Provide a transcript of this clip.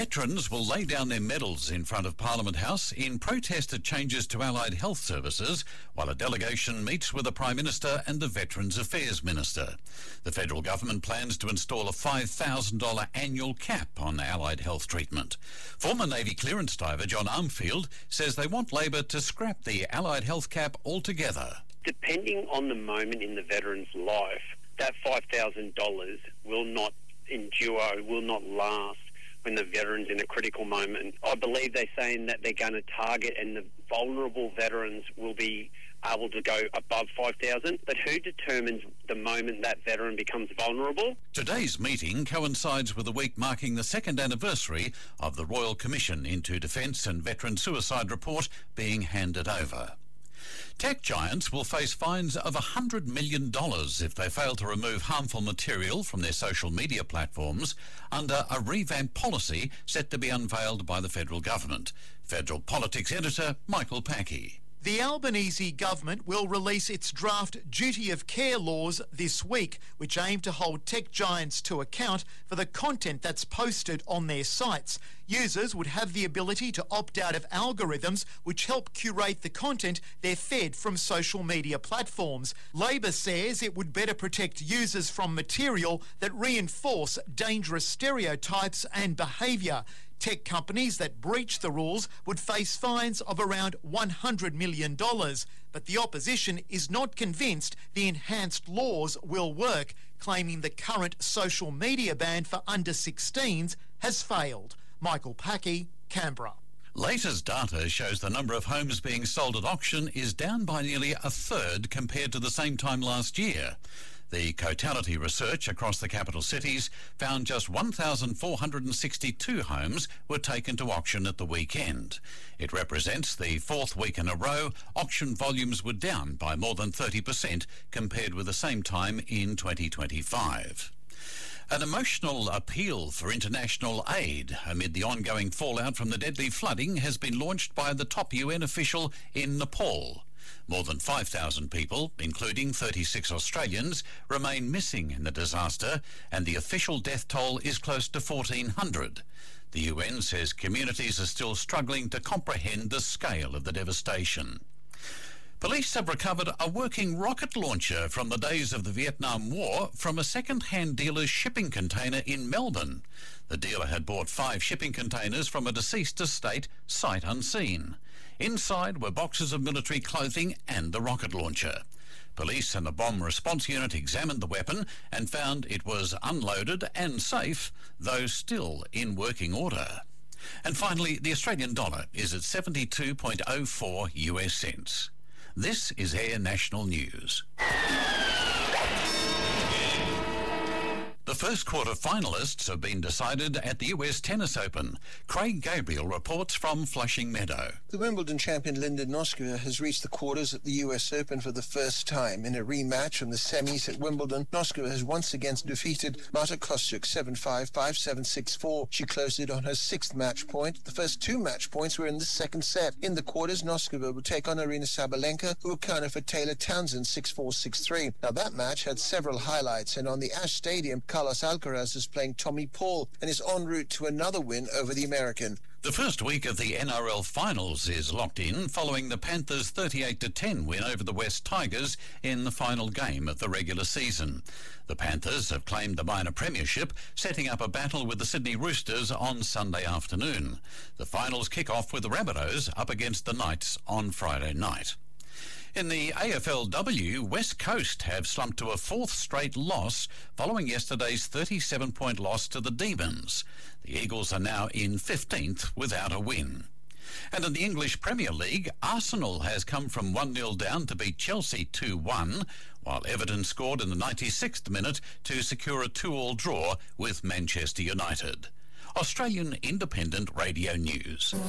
Veterans will lay down their medals in front of Parliament House in protest at changes to allied health services, while a delegation meets with the Prime Minister and the Veterans Affairs Minister. The federal government plans to install a $5,000 annual cap on allied health treatment. Former Navy clearance diver John Armfield says they want Labor to scrap the allied health cap altogether. Depending on the moment in the veteran's life, that $5,000 will not endure, will not last when the veteran's in a critical moment. I believe they're saying that they're going to target and the vulnerable veterans will be able to go above $5,000. But who determines the moment that veteran becomes vulnerable? Today's meeting coincides with the week marking the second anniversary of the Royal Commission into Defence and Veteran Suicide Report being handed over. Tech giants will face fines of $100 million if they fail to remove harmful material from their social media platforms under a revamped policy set to be unveiled by the federal government. Federal Politics editor Michael Packey. The Albanese government will release its draft duty of care laws this week, which aim to hold tech giants to account for the content that's posted on their sites. Users would have the ability to opt out of algorithms which help curate the content they're fed from social media platforms. Labor says it would better protect users from material that reinforce dangerous stereotypes and behaviour. Tech companies that breach the rules would face fines of around $100 million, but the opposition is not convinced the enhanced laws will work, claiming the current social media ban for under 16s has failed. Michael Packey, Canberra. Latest data shows the number of homes being sold at auction is down by nearly a third compared to the same time last year. The Cotality research across the capital cities found just 1,462 homes were taken to auction at the weekend. It represents the fourth week in a row auction volumes were down by more than 30% compared with the same time in 2025. An emotional appeal for international aid amid the ongoing fallout from the deadly flooding has been launched by the top UN official in Nepal. More than 5,000 people, including 36 Australians, remain missing in the disaster, and the official death toll is close to 1,400. The UN says communities are still struggling to comprehend the scale of the devastation. Police have recovered a working rocket launcher from the days of the Vietnam War from a second-hand dealer's shipping container in Melbourne. The dealer had bought 5 shipping containers from a deceased estate, sight unseen. Inside were boxes of military clothing and the rocket launcher. Police and the bomb response unit examined the weapon and found it was unloaded and safe, though still in working order. And finally, the Australian dollar is at 72.04 US cents. This is Air National News. The first quarter finalists have been decided at the US Tennis Open. Craig Gabriel reports from Flushing Meadow. The Wimbledon champion Linda Noskova has reached the quarters at the US Open for the first time. In a rematch from the semis at Wimbledon, Noskova has once again defeated Marta Kostyuk 7-5, 5-7, 6-4. She closed it on her 6th match point. The first 2 match points were in the second set. In the quarters, Noskova will take on Arina Sabalenka, who will counter for Taylor Townsend 6-4, 6-3. Now that match had several highlights, and on the Ash Stadium, Carlos Alcaraz is playing Tommy Paul and is en route to another win over the American. The first week of the NRL Finals is locked in following the Panthers' 38-10 win over the West Tigers in the final game of the regular season. The Panthers have claimed the minor premiership, setting up a battle with the Sydney Roosters on Sunday afternoon. The finals kick off with the Rabbitohs up against the Knights on Friday night. In the AFLW, West Coast have slumped to a 4th straight loss following yesterday's 37-point loss to the Demons. The Eagles are now in 15th without a win. And in the English Premier League, Arsenal has come from 1-0 down to beat Chelsea 2-1, while Everton scored in the 96th minute to secure a 2-2 draw with Manchester United. Australian Independent Radio News.